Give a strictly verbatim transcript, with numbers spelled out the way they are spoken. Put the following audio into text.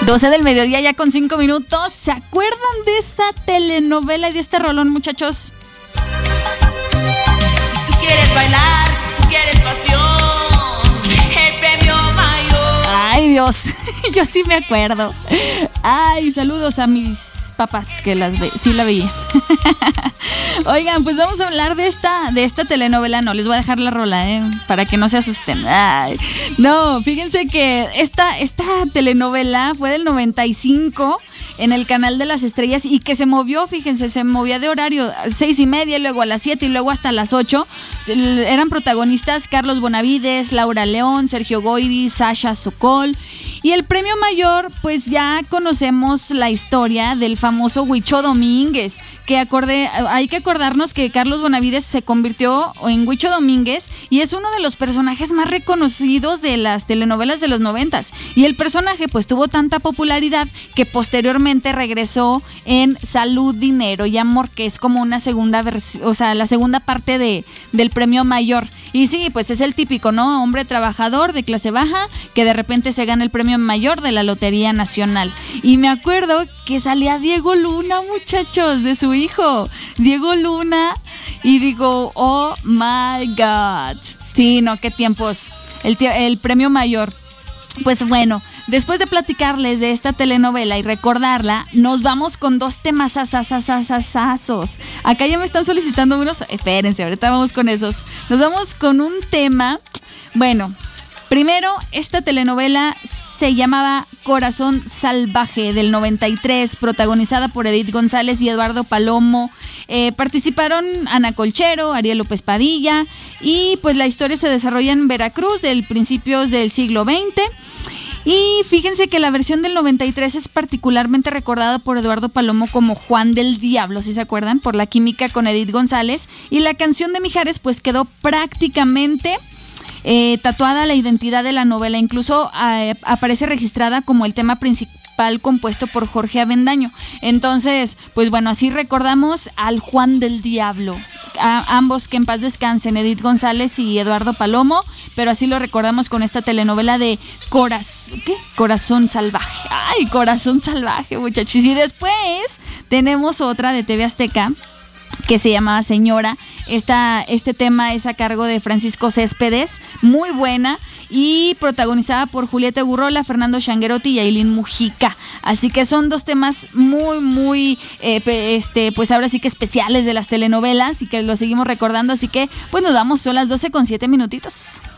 doce del mediodía ya con cinco minutos. ¿Se acuerdan de esta telenovela y de este rolón, muchachos? Si tú quieres bailar, si tú quieres pasión, el premio mayor. Ay, Dios, yo sí me acuerdo. Ay, saludos a mis papás que las ve, sí la veía. Oigan, pues vamos a hablar de esta, de esta telenovela. No, les voy a dejar la rola, ¿eh? Para que no se asusten. Ay, no, fíjense que esta, esta telenovela fue del noventa y cinco en el Canal de las Estrellas y que se movió, fíjense, se movía de horario seis y media, luego a las siete y luego hasta las ocho. Eran protagonistas Carlos Bonavides, Laura León, Sergio Goyri, Sasha Sokol. Y el premio mayor, pues ya conocemos la historia del famoso Huicho Domínguez, que acorde, hay que acordarnos que Carlos Bonavides se convirtió en Huicho Domínguez y es uno de los personajes más reconocidos de las telenovelas de los noventas. Y el personaje pues tuvo tanta popularidad que posteriormente regresó en Salud, Dinero y Amor, que es como una segunda versión, o sea, la segunda parte de, del premio mayor. Y sí, pues es el típico, ¿no? Hombre trabajador de clase baja que de repente se gana el premio mayor de la Lotería Nacional. Y me acuerdo que salía Diego Luna, muchachos, de su hijo, Diego Luna. Y digo, oh my God. Sí, no, qué tiempos. El, el premio mayor. Pues bueno, después de platicarles de esta telenovela y recordarla, nos vamos con dos temas asasasasasazos. Acá ya me están solicitando unos. Espérense, ahorita vamos con esos. Nos vamos con un tema. Bueno, primero, esta telenovela se llamaba Corazón Salvaje del noventa y tres, protagonizada por Edith González y Eduardo Palomo. Eh, participaron Ana Colchero, Ariel López Padilla y pues la historia se desarrolla en Veracruz del principios del siglo veinte. Y fíjense que la versión del noventa y tres es particularmente recordada por Eduardo Palomo como Juan del Diablo, ¿sí se acuerdan? Por la química con Edith González. Y la canción de Mijares pues quedó prácticamente eh, tatuada a la identidad de la novela. Incluso eh, aparece registrada como el tema principal compuesto por Jorge Avendaño. Entonces, pues bueno, así recordamos al Juan del Diablo. A ambos que en paz descansen, Edith González y Eduardo Palomo, pero así lo recordamos con esta telenovela de Corazón, ¿qué? Corazón Salvaje. Ay, Corazón Salvaje, muchachos. Y después tenemos otra de T V Azteca que se llamaba Señora. Esta, este tema es a cargo de Francisco Céspedes, muy buena, y protagonizada por Julieta Gurrola, Fernando Changuerotti y Ailín Mujica. Así que son dos temas muy, muy, eh, este, pues ahora sí que especiales de las telenovelas y que lo seguimos recordando. Así que, pues nos damos, son las doce con siete minutitos.